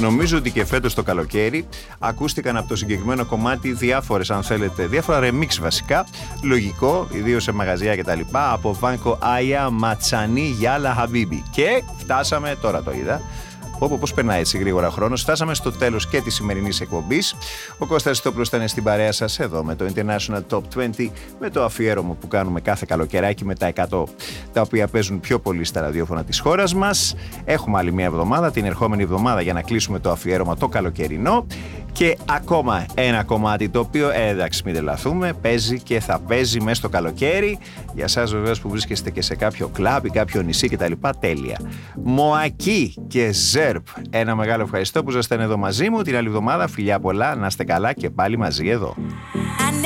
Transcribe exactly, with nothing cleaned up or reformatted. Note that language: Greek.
Νομίζω ότι και φέτος το καλοκαίρι ακούστηκαν από το συγκεκριμένο κομμάτι διάφορες, αν θέλετε, διάφορα remix βασικά. Λογικό, ιδίως σε μαγαζιά κτλ. Από Βάνκο Άια, Ματσανί, Γιάλα, Χαμπίμπι. Και φτάσαμε, τώρα το είδα. Όπω πώς περνάει έτσι γρήγορα χρόνος. Φτάσαμε στο τέλος και της σημερινής εκπομπής. Ο Κώστας Τόπουλος ήταν στην παρέα σας εδώ με το International Top είκοσι, με το αφιέρωμα που κάνουμε κάθε καλοκαιράκι με τα εκατό τα οποία παίζουν πιο πολύ στα ραδιόφωνα της χώρας μας. Έχουμε άλλη μια εβδομάδα, την ερχόμενη εβδομάδα, για να κλείσουμε το αφιέρωμα το καλοκαιρινό. Και ακόμα ένα κομμάτι το οποίο, ε, εντάξει, μην τρελαθούμε, παίζει και θα παίζει μέσα στο καλοκαίρι. Για εσάς βεβαίως που βρίσκεστε και σε κάποιο κλαμπ ή κάποιο νησί κτλ. Τέλεια. Μοακί και Ζέρπ. Ένα μεγάλο ευχαριστώ που ήσασταν εδώ μαζί μου. Την άλλη εβδομάδα, φιλιά πολλά, να είστε καλά και πάλι μαζί εδώ.